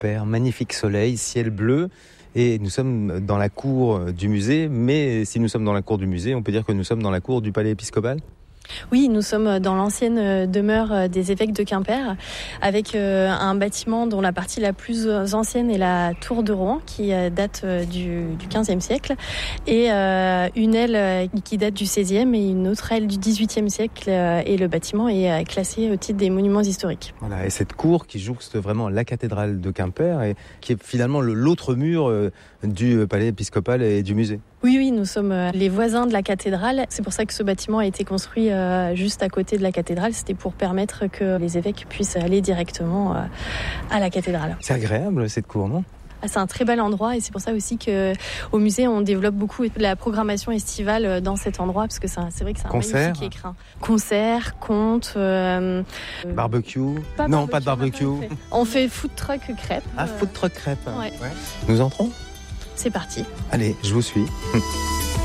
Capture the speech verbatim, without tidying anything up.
Quimper, magnifique soleil, ciel bleu. Et nous sommes dans la cour du musée, mais si nous sommes dans la cour du musée, on peut dire que nous sommes dans la cour du palais épiscopal ? Oui, nous sommes dans l'ancienne demeure des évêques de Quimper, avec un bâtiment dont la partie la plus ancienne est la tour de Rouen, qui date du, du quinzième siècle, et une aile qui date du seizième et une autre aile du dix-huitième siècle, et le bâtiment est classé au titre des monuments historiques. Voilà, et cette cour qui jouxte vraiment la cathédrale de Quimper, et qui est finalement l'autre mur du palais épiscopal et du musée. Oui, oui, nous sommes les voisins de la cathédrale. C'est pour ça que ce bâtiment a été construit euh, juste à côté de la cathédrale. C'était pour permettre que les évêques puissent aller directement euh, à la cathédrale. C'est agréable cette cour, non ? Ah, c'est un très bel endroit et c'est pour ça aussi qu'au musée, on développe beaucoup la programmation estivale dans cet endroit parce que c'est, c'est vrai que c'est un Concert. magnifique écrin. Concerts, contes... Euh, barbecue pas Non, barbecue, pas de barbecue. On, fait. on fait food truck crêpes. Ah, food truck crêpes. Ouais. Ouais. Nous entrons ? C'est parti. Allez, je vous suis.